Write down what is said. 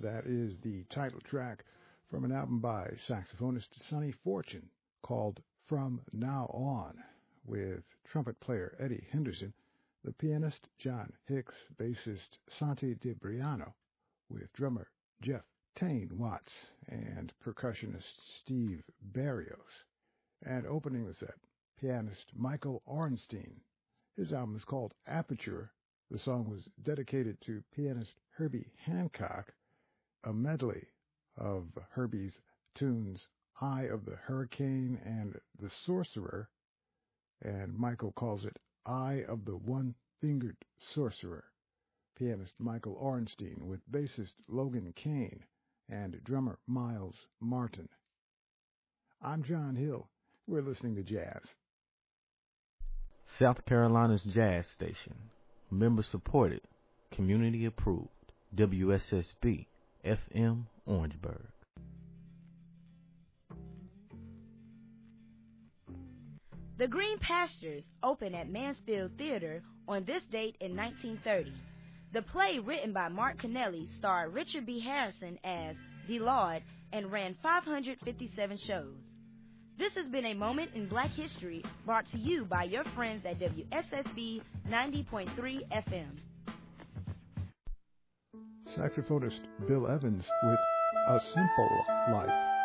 That is the title track from an album by saxophonist Sonny Fortune called From Now On, with trumpet player Eddie Henderson, the pianist John Hicks, bassist Santi DeBriano, with drummer Jeff Tane Watts, and percussionist Steve Barrios. And opening the set, pianist Michael Orenstein. His album is called Aperture. The song was dedicated to pianist Herbie Hancock, a medley of Herbie's tunes Eye of the Hurricane and The Sorcerer, and Michael calls it Eye of the One-Fingered Sorcerer. Pianist Michael Orenstein with bassist Logan Kane and drummer Miles Martin. I'm John Hill. We're listening to jazz. South Carolina's jazz station. Member supported. Community approved. WSSB FM Orangeburg. The Green Pastures opened at Mansfield Theater on this date in 1930. The play, written by Mark Connelly, starred Richard B. Harrison as DeLaud and ran 557 shows. This has been a moment in Black history brought to you by your friends at WSSB 90.3 FM. Saxophonist Bill Evans with A Simple Life.